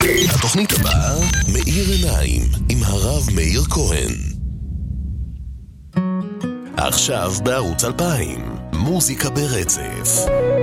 התוכנית הבאה, מאיר עיניים, עם הרב מאיר כהן. עכשיו בערוץ 2000, מוזיקה ברצף.